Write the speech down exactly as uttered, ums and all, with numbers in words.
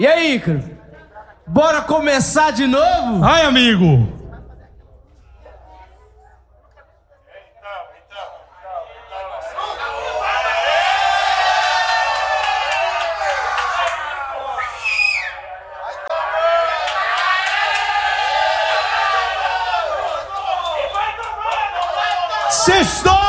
E aí, Ícaro? Bora começar de novo? Ai, amigo! Sextou!